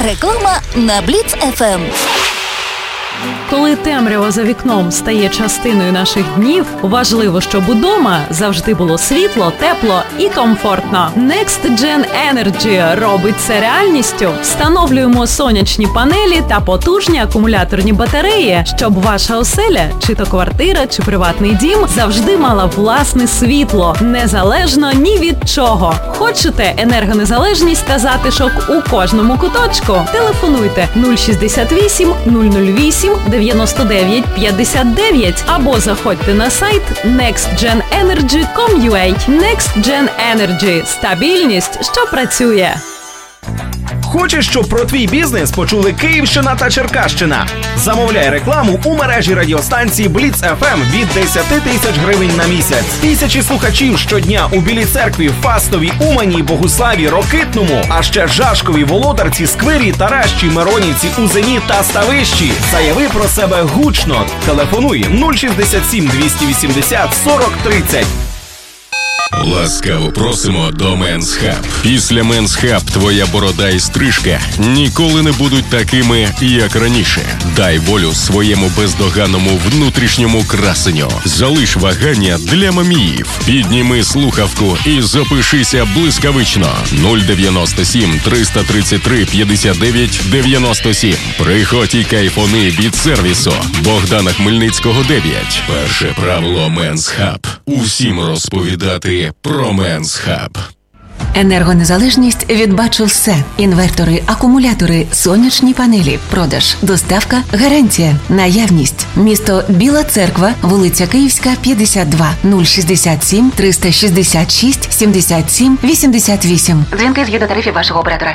Реклама на Бліц ФМ. Коли темрява за вікном стає частиною наших днів, важливо, щоб удома завжди було світло, тепло і комфортно. Next Gen Energy робить це реальністю. Встановлюємо сонячні панелі та потужні акумуляторні батареї, щоб ваша оселя, чи то квартира, чи приватний дім, завжди мала власне світло, незалежно ні від чого. Хочете енергонезалежність та затишок у кожному куточку? Телефонуйте 068 008 99 59 або заходьте на сайт nextgenenergy.com.ua. Next Gen Energy – стабільність, що працює. Хочеш, щоб про твій бізнес почули Київщина та Черкащина? Замовляй рекламу у мережі радіостанції Бліц ФМ від 10 тисяч гривень на місяць. Тисячі слухачів щодня у Білій Церкві, Фастові, Умані, Богуславі, Рокитному, а ще Жашкові, Володарці, Сквирі, Таращі, Миронівці, Узені та Ставищі. Заяви про себе гучно. Телефонуй 067 280 40 30. Ласкаво просимо до Men's Hub. Після Men's Hub твоя борода і стрижка ніколи не будуть такими, як раніше. Дай волю своєму бездоганному внутрішньому красенню. Залиш вагання для маміїв. Підніми слухавку і запишися блискавично. 097 333 59 97. Приходь і кайфони від сервісу. Богдана Хмельницького, 9. Перше правило Men's Hub. Усім розповідати про Men's Hub. Енергонезалежність від бачу все. Інвертори, акумулятори, сонячні панелі, продаж, доставка, гарантія, наявність. Місто Біла Церква, вулиця Київська, 52, 067 366 77 88. Дзвінки згідно тарифів вашого оператора.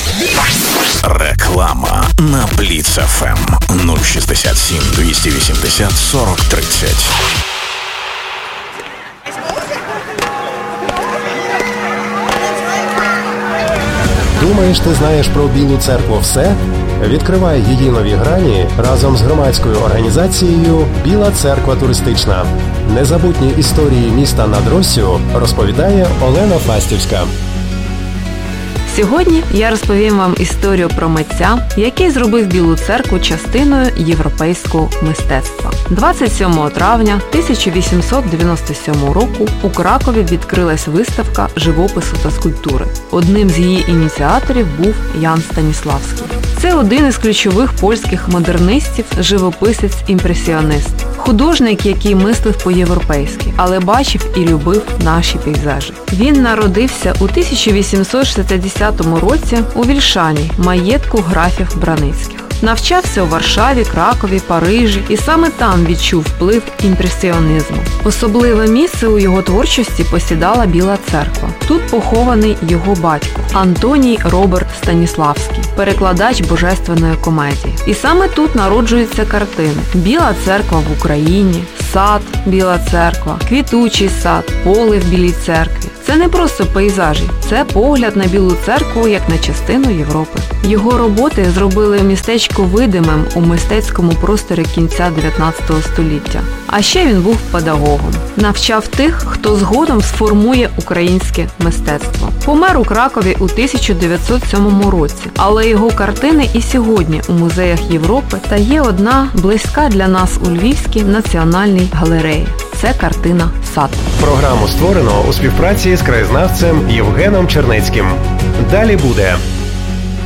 Реклама на Бліц ФМ 067 280 40 30. Думаєш, ти знаєш про Білу Церкву все? Відкривай її нові грані разом з громадською організацією «Біла Церква туристична». Незабутні історії міста над Россю розповідає Олена Фастівська. Сьогодні я розповім вам історію про митця, який зробив Білу Церкву частиною європейського мистецтва. 27 травня 1897 року у Кракові відкрилась виставка живопису та скульптури. Одним з її ініціаторів був Ян Станіславський. Це один із ключових польських модернистів, живописець-імпресіонист. Художник, який мислив по-європейськи, але бачив і любив наші пейзажі. Він народився у 1860 році у Вільшані, маєтку графів Браницьких. Навчався у Варшаві, Кракові, Парижі і саме там відчув вплив імпресіонізму. Особливе місце у його творчості посідала Біла Церква. Тут похований його батько Антоній Роберт Станіславський, перекладач божественної комедії. І саме тут народжуються картини «Біла Церква в Україні», «Сад», «Біла Церква», «Квітучий сад», «Поле в Білій Церкві». Це не просто пейзажі, це погляд на Білу Церкву як на частину Європи. Його роботи зробили містечко видимим у мистецькому просторі кінця 19 століття. А ще він був педагогом. Навчав тих, хто згодом сформує українське мистецтво. Помер у Кракові у 1907 році, але його картини і сьогодні у музеях Європи та є одна близька для нас у Львівській національній галереї. Це картина «Сад». Програму створено у співпраці з краєзнавцем Євгеном Чернецьким. Далі буде.